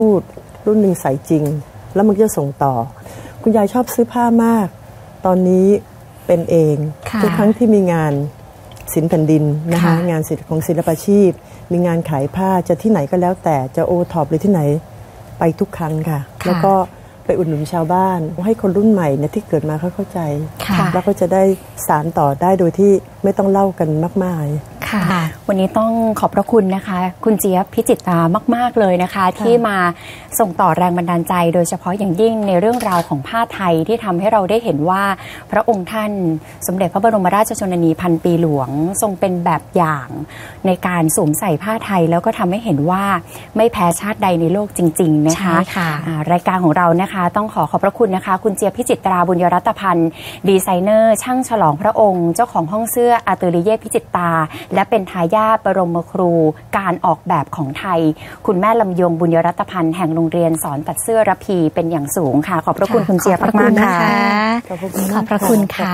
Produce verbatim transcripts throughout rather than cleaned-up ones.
พูดรุ่นหนึ่งใส่จริงแล้วมันจะส่งต่อคุณยายชอบซื้อผ้ามากตอนนี้เป็นเองทุกครั้งที่มีงานศิลป์แผ่นดินนะคะงานศิลป์ของศิลปาชีพมีงานขายผ้าจะที่ไหนก็แล้วแต่จะโอท็อปหรือที่ไหนไปทุกครั้งค่ะแล้วก็ไปอุดหนุนชาวบ้านให้คนรุ่นใหม่เนี่ยที่เกิดมาเขาเข้าใจแล้วก็จะได้สานต่อได้โดยที่ไม่ต้องเล่ากันมากมายค่ะวันนี้ต้องขอบพระคุณนะคะคุณเจี๊ยบพิจิตรามากๆเลยนะคะที่มาส่งต่อแรงบันดาลใจโดยเฉพาะอย่างยิ่งในเรื่องราวของผ้าไทยที่ทำให้เราได้เห็นว่าพระองค์ท่านสมเด็จพระบรมราชชนนีพันปีหลวงทรงเป็นแบบอย่างในการสวมใส่ผ้าไทยแล้วก็ทำให้เห็นว่าไม่แพ้ชาติใดในโลกจริงๆนะคะรายการของเรานะคะต้องขอขอบพระคุณนะคะคุณเจี๊ยบพิจิตราบุญยรัตพันธ์ดีไซเนอร์ช่างฉลองพระองค์เจ้าของห้องเสื้ออาเตอริเย่พิจิตราและเป็นทายาทบรมครูการออกแบบของไทยคุณแม่ลำยงบุญยรัตพันธ์แห่งโรงเรียนสอนตัดเสื้อระพีเป็นอย่างสูงค่ะขอบพระคุณคุณเจี๊ยบมากๆค่ะขอบพระคุณขอบพระคุณค่ะ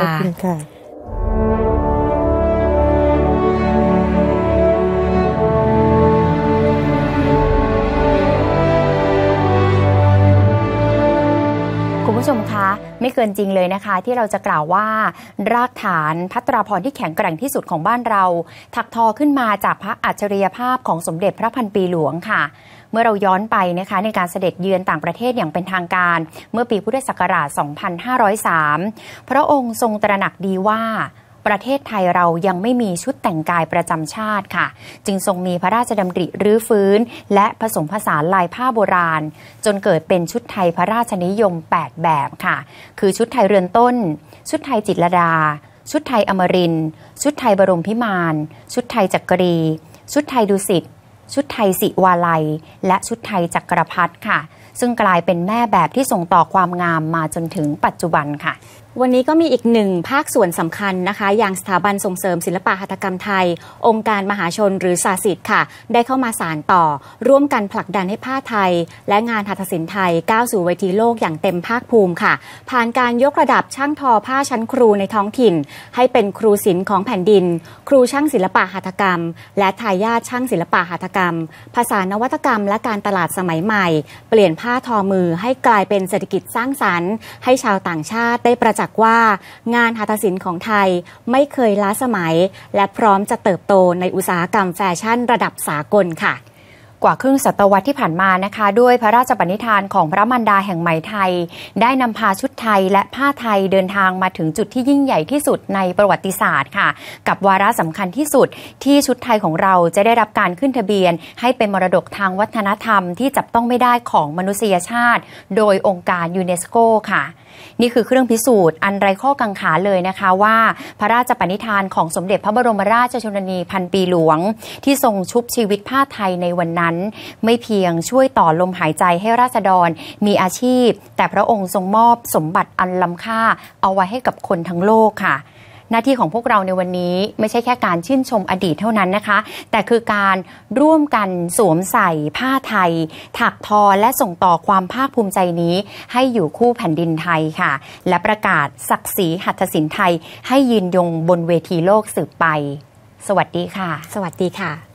คุณผู้ชมคะไม่เกินจริงเลยนะคะที่เราจะกล่าวว่ารากฐานภัตราภรณ์ที่แข็งแกร่งที่สุดของบ้านเราถักทอขึ้นมาจากพระอัจฉริยภาพของสมเด็จพระพันปีหลวงค่ะเมื่อเราย้อนไปนะคะในการเสด็จเยือนต่างประเทศอย่างเป็นทางการเมื่อปีพุทธศักราช สองพันห้าร้อยสาม พระองค์ทรงตระหนักดีว่าประเทศไทยเรายังไม่มีชุดแต่งกายประจำชาติค่ะจึงทรงมีพระราชดำริรื้อฟื้นและผสมผสานลายผ้าโบราณจนเกิดเป็นชุดไทยพระราชนิยมแปดแบบค่ะคือชุดไทยเรือนต้นชุดไทยจิตรลดาชุดไทยอมรินทร์ชุดไทยบรมพิมานชุดไทยจักรีชุดไทยดุสิตชุดไทยศิวาลัยและชุดไทยจักรพรรดิค่ะซึ่งกลายเป็นแม่แบบที่ส่งต่อความงามมาจนถึงปัจจุบันค่ะวันนี้ก็มีอีกหนึ่งภาคส่วนสำคัญนะคะอย่างสถาบันส่งเสริมศิลปหัตถกรรมไทยองค์การมหาชนหรือสาสิทธิ์ค่ะได้เข้ามาสานต่อร่วมกันผลักดันให้ผ้าไทยและงานหัตถศิลป์ไทยก้าวสู่เวทีโลกอย่างเต็มภาคภูมิค่ะผ่านการยกระดับช่างทอผ้าชั้นครูในท้องถิ่นให้เป็นครูศิลป์ของแผ่นดินครูช่างศิลปหัตถกรรมและทายาทช่างศิลปหัตถกรรมภาษานวัตกรรมและการตลาดสมัยใหม่เปลี่ยนผ้าทอมือให้กลายเป็นเศรษฐกิจสร้างสรรค์ให้ชาวต่างชาติได้ประจักษ์ว่างานหัตถศิลป์ของไทยไม่เคยล้าสมัยและพร้อมจะเติบโตในอุตสาหกรรมแฟชั่นระดับสากลค่ะกว่าครึ่งศตวรรษที่ผ่านมานะคะด้วยพระราชปณิธานของพระมารดาแห่งไหมไทยได้นำพาชุดไทยและผ้าไทยเดินทางมาถึงจุดที่ยิ่งใหญ่ที่สุดในประวัติศาสตร์ค่ะกับวาระสำคัญที่สุดที่ชุดไทยของเราจะได้รับการขึ้นทะเบียนให้เป็นมรดกทางวัฒนธรรมที่จับต้องไม่ได้ของมนุษยชาติโดยองค์การยูเนสโกค่ะนี่คือเครื่องพิสูจน์อันไร้ข้อกังขาเลยนะคะว่าพระราชปณิธานของสมเด็จพระบรมราชชนนีพันปีหลวงที่ทรงชุบชีวิตผ้าไทยในวันนั้นไม่เพียงช่วยต่อลมหายใจให้ราษฎรมีอาชีพแต่พระองค์ทรงมอบสมบัติอันล้ำค่าเอาไว้ให้กับคนทั้งโลกค่ะหน้าที่ของพวกเราในวันนี้ไม่ใช่แค่การชื่นชมอดีตเท่านั้นนะคะแต่คือการร่วมกันสวมใส่ผ้าไทยถักทอและส่งต่อความภาคภูมิใจนี้ให้อยู่คู่แผ่นดินไทยค่ะและประกาศศักดิ์ศรีหัตถศิลป์ไทยให้ยืนยงบนเวทีโลกสืบไปสวัสดีค่ะสวัสดีค่ะ